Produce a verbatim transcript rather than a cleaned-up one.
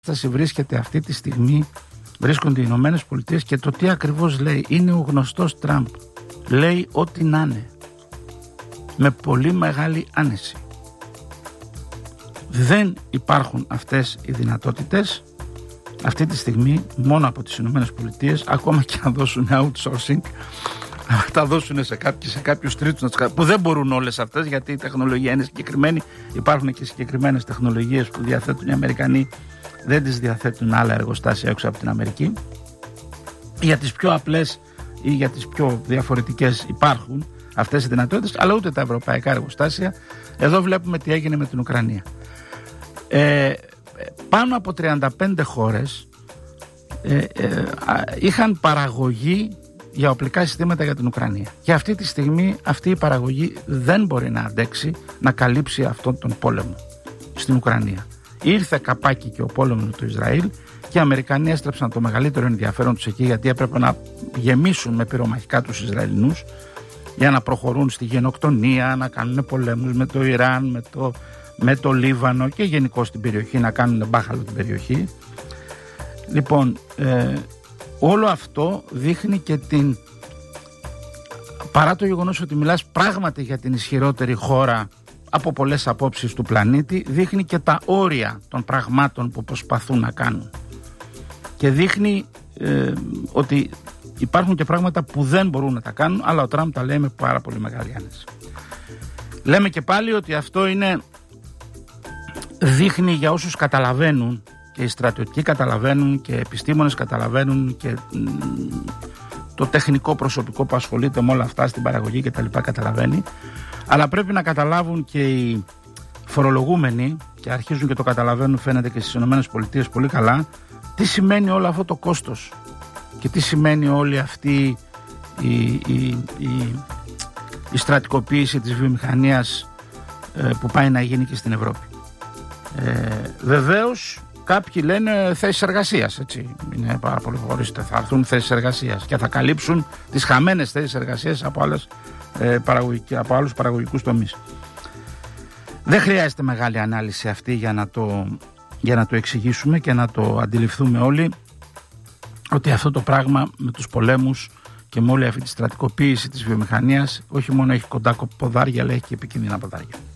βρίσκεται αυτή τη στιγμή, βρίσκονται οι Ηνωμένες Πολιτείες, και το τι ακριβώς λέει είναι ο γνωστός Τραμπ. Λέει ό,τι να είναι, με πολύ μεγάλη άνεση. Δεν υπάρχουν αυτές οι δυνατότητες αυτή τη στιγμή μόνο από τις Ηνωμένες Πολιτείες, ακόμα και να δώσουν outsourcing, να τα δώσουν σε κάποιους, σε κάποιους τρίτους, που δεν μπορούν όλες αυτές, γιατί η τεχνολογία είναι συγκεκριμένη. Υπάρχουν και συγκεκριμένες τεχνολογίες που διαθέτουν οι Αμερικανοί, δεν τις διαθέτουν άλλα εργοστάσια έξω από την Αμερική. Για τις πιο απλές ή για τις πιο διαφορετικές υπάρχουν αυτές οι δυνατότητες, αλλά ούτε τα ευρωπαϊκά εργοστάσια. Εδώ βλέπουμε τι έγινε με την Ουκρανία. Ε, πάνω από τριάντα πέντε χώρες ε, ε, είχαν παραγωγή για οπλικά συστήματα για την Ουκρανία. Και αυτή τη στιγμή αυτή η παραγωγή δεν μπορεί να αντέξει να καλύψει αυτόν τον πόλεμο στην Ουκρανία. Ήρθε καπάκι και ο πόλεμος του Ισραήλ και οι Αμερικανοί έστρεψαν το μεγαλύτερο ενδιαφέρον τους εκεί, γιατί έπρεπε να γεμίσουν με πυρομαχικά τους Ισραηλινούς για να προχωρούν στη γενοκτονία, να κάνουν πολέμους με το Ιράν, με το, με το Λίβανο και γενικώς στην περιοχή, να κάνουν μπάχαλο την περιοχή. Λοιπόν, ε, όλο αυτό δείχνει και την, παρά το γεγονός ότι μιλάς πράγματι για την ισχυρότερη χώρα από πολλές απόψεις του πλανήτη, δείχνει και τα όρια των πραγμάτων που προσπαθούν να κάνουν. Και δείχνει ε, ότι υπάρχουν και πράγματα που δεν μπορούν να τα κάνουν, αλλά ο Τραμπ τα λέει με πάρα πολύ μεγάλη άνεση. Λέμε και πάλι ότι αυτό είναι, δείχνει για όσους καταλαβαίνουν, και οι στρατιωτικοί καταλαβαίνουν και οι επιστήμονες καταλαβαίνουν και το τεχνικό προσωπικό που ασχολείται με όλα αυτά στην παραγωγή και τα λοιπά καταλαβαίνει, αλλά πρέπει να καταλάβουν και οι φορολογούμενοι, και αρχίζουν και το καταλαβαίνουν φαίνεται και στις ΗΠΑ πολύ καλά, τι σημαίνει όλο αυτό το κόστος και τι σημαίνει όλη αυτή η, η, η, η στρατικοποίηση της βιομηχανίας ε, που πάει να γίνει και στην Ευρώπη. Ε, βεβαίως κάποιοι λένε θέσεις εργασίας, έτσι. Είναι πάρα πολύ χωρίστε. Θα έρθουν θέσεις εργασίας και θα καλύψουν τις χαμένες θέσεις εργασίας από, άλλες, ε, από άλλους παραγωγικούς τομείς. Δεν χρειάζεται μεγάλη ανάλυση αυτή για να, το, για να το εξηγήσουμε και να το αντιληφθούμε όλοι, ότι αυτό το πράγμα με τους πολέμους και με όλη αυτή τη στρατικοποίηση της βιομηχανίας όχι μόνο έχει κοντά ποδάρια, αλλά έχει και επικίνδυνα ποδάρια.